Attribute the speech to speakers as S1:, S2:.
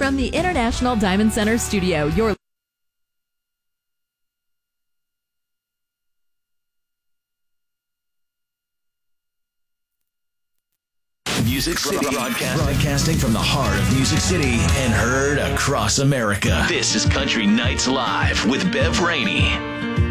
S1: from the International Diamond Center studio, your
S2: Music City, broadcasting from the heart of Music City and heard across America. This is Country Nights Live with Bev Rainey.